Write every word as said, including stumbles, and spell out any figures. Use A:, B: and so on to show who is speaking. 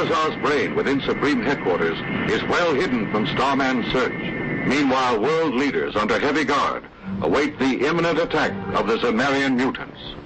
A: Salazar's brain within Supreme Headquarters is well hidden from Starman's search. Meanwhile, world leaders under heavy guard await the imminent attack of the Zemarian mutants.